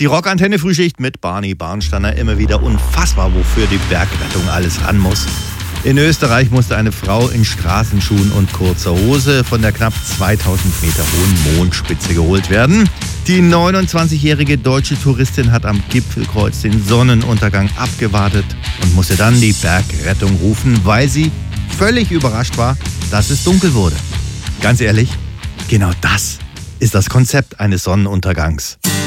Die Rockantenne Frühschicht mit Barney Barnsteiner. Immer wieder unfassbar, wofür die Bergrettung alles ran muss. In Österreich musste eine Frau in Straßenschuhen und kurzer Hose von der knapp 2000 Meter hohen Mondspitze geholt werden. Die 29-jährige deutsche Touristin hat am Gipfelkreuz den Sonnenuntergang abgewartet und musste dann die Bergrettung rufen, weil sie völlig überrascht war, dass es dunkel wurde. Ganz ehrlich, genau das ist das Konzept eines Sonnenuntergangs.